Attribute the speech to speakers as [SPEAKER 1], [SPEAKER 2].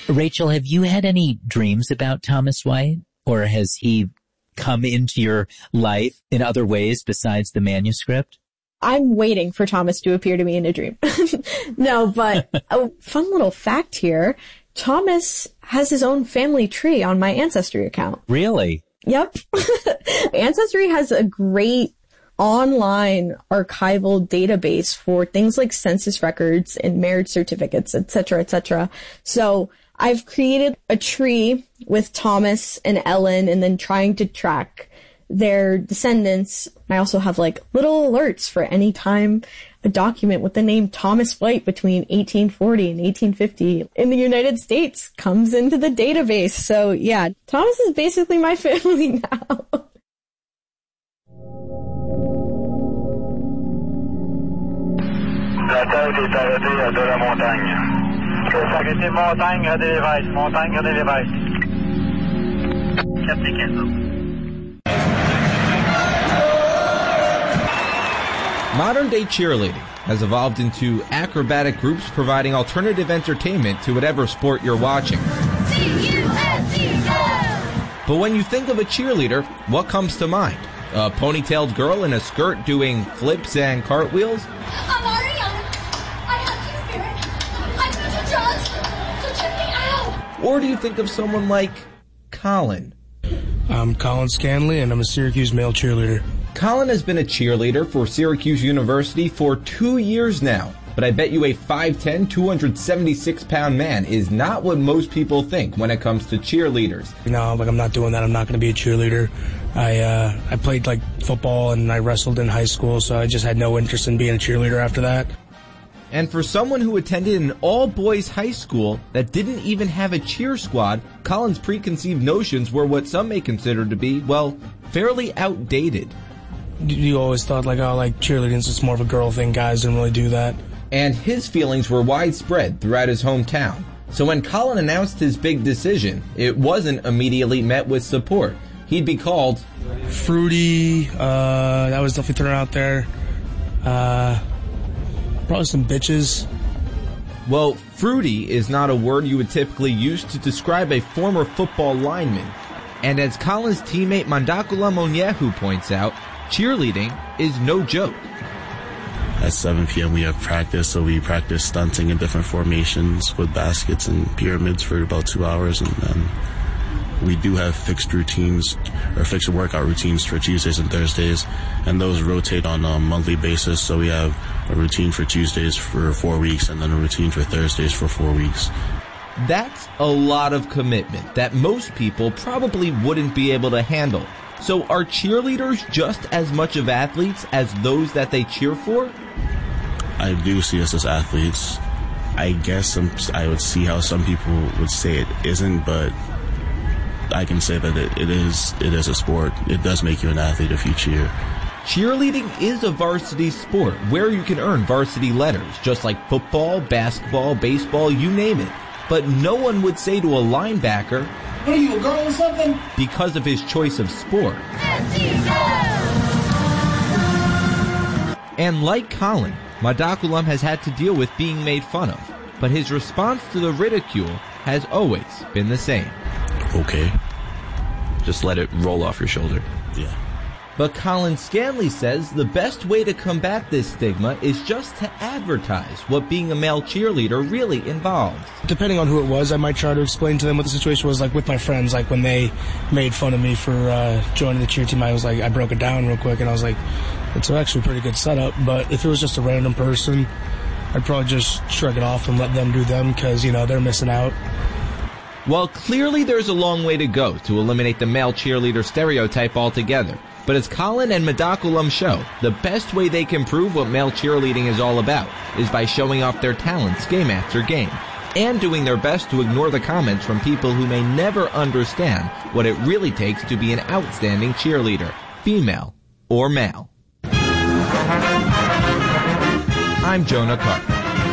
[SPEAKER 1] Rachel, have you had any dreams about Thomas White, or has he come into your life in other ways besides the manuscript?
[SPEAKER 2] I'm waiting for Thomas to appear to me in a dream. No, but a fun little fact here. Thomas has his own family tree on my Ancestry account.
[SPEAKER 1] Really?
[SPEAKER 2] Yep. Ancestry has a great online archival database for things like census records and marriage certificates, etc., etc. So I've created a tree with Thomas and Ellen and then trying to track their descendants. I also have like little alerts for any time a document with the name Thomas White between 1840 and 1850 in the United States comes into the database. So yeah, Thomas is basically my family now.
[SPEAKER 3] La tête est arrêtée de la montagne. Arrêtez montagne, regardez l'évêque. Montagne, regardez l'évêque. Captain Cancel.
[SPEAKER 4] Modern-day cheerleading has evolved into acrobatic groups providing alternative entertainment to whatever sport you're watching. But when you think of a cheerleader, what comes to mind? A ponytailed girl in a skirt doing flips and cartwheels?
[SPEAKER 5] I'm Ariana. I have Team Spirit. I'm Mr. Jones, so check me out.
[SPEAKER 4] Or do you think of someone like Colin?
[SPEAKER 6] I'm Colin Scanley, and I'm a Syracuse male cheerleader.
[SPEAKER 4] Colin has been a cheerleader for Syracuse University for 2 years now, but I bet you a 5'10", 276-pound man is not what most people think when it comes to cheerleaders.
[SPEAKER 6] No, I'm not doing that. I'm not going to be a cheerleader. I played like football and I wrestled in high school, so I just had no interest in being a cheerleader after that.
[SPEAKER 4] And for someone who attended an all-boys high school that didn't even have a cheer squad, Colin's preconceived notions were what some may consider to be, well, fairly outdated.
[SPEAKER 6] You always thought like cheerleading is just more of a girl thing. Guys didn't really do that.
[SPEAKER 4] And his feelings were widespread throughout his hometown. So when Colin announced his big decision, it wasn't immediately met with support. He'd be called
[SPEAKER 6] fruity, that was definitely thrown out there. Probably some bitches.
[SPEAKER 4] Well, fruity is not a word you would typically use to describe a former football lineman. And as Colin's teammate Mandakula Monyehu points out, cheerleading is no joke.
[SPEAKER 7] At 7 p.m. we have practice, so we practice stunting in different formations with baskets and pyramids for about 2 hours, and then we do have fixed routines, or fixed workout routines for Tuesdays and Thursdays, and those rotate on a monthly basis, so we have a routine for Tuesdays for 4 weeks, and then a routine for Thursdays for 4 weeks.
[SPEAKER 4] That's a lot of commitment that most people probably wouldn't be able to handle. So are cheerleaders just as much of athletes as those that they cheer for?
[SPEAKER 7] I do see us as athletes. I guess I would see how some people would say it isn't, but I can say that it is a sport. It does make you an athlete if you cheer.
[SPEAKER 4] Cheerleading is a varsity sport where you can earn varsity letters, just like football, basketball, baseball, you name it. But no one would say to a linebacker, "What are you, a girl or something?" because of his choice of sport. And like Colin, Madakulam has had to deal with being made fun of, but his response to the ridicule has always been the same.
[SPEAKER 7] Okay.
[SPEAKER 8] Just let it roll off your shoulder.
[SPEAKER 7] Yeah.
[SPEAKER 4] But Colin Scanley says the best way to combat this stigma is just to advertise what being a male cheerleader really involves.
[SPEAKER 6] Depending on who it was, I might try to explain to them what the situation was like with my friends. Like when they made fun of me for joining the cheer team, I broke it down real quick and I was like, it's actually a pretty good setup. But if it was just a random person, I'd probably just shrug it off and let them do them because, they're missing out.
[SPEAKER 4] Well, clearly there's a long way to go to eliminate the male cheerleader stereotype altogether. But as Colin and Madakulam show, the best way they can prove what male cheerleading is all about is by showing off their talents game after game, and doing their best to ignore the comments from people who may never understand what it really takes to be an outstanding cheerleader, female or male. I'm Jonah Carter.